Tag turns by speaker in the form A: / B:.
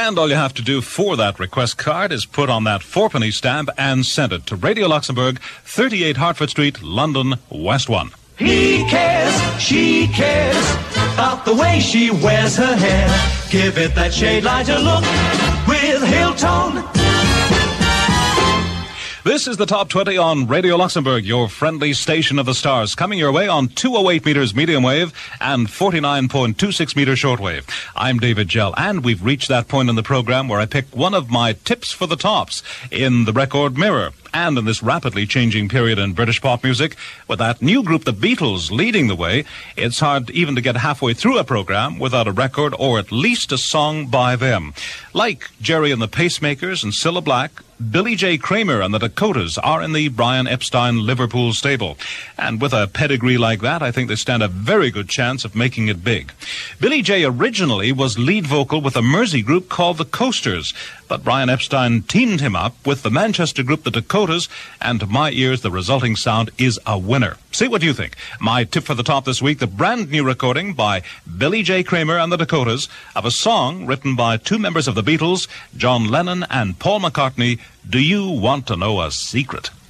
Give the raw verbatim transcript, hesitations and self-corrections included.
A: And all you have to do for that request card is put on that four-penny stamp and send it to Radio Luxembourg, thirty-eight Hertford Street, London, West one.
B: He cares, she cares about the way she wears her hair. Give it that shade lighter look with Hilltone.
A: This is the Top twenty on Radio Luxembourg, your friendly station of the stars, coming your way on two oh eight meters medium wave and forty-nine point two six meter shortwave. I'm David Gell, and we've reached that point in the program where I pick one of my tips for the tops in the record mirror. And in this rapidly changing period in British pop music, with that new group, the Beatles, leading the way, it's hard even to get halfway through a program without a record or at least a song by them. Like Jerry and the Pacemakers and Cilla Black, Billy J. Kramer and the Dakotas are in the Brian Epstein Liverpool stable. And with a pedigree like that, I think they stand a very good chance of making it big. Billy J. originally was lead vocal with a Mersey group called the Coasters, but Brian Epstein teamed him up with the Manchester group the Dakotas, and to my ears, the resulting sound is a winner. See what you think. My tip for the top this week, the brand new recording by Billy J. Kramer and the Dakotas of a song written by two members of the Beatles, John Lennon and Paul McCartney, Do You Want to Know a Secret?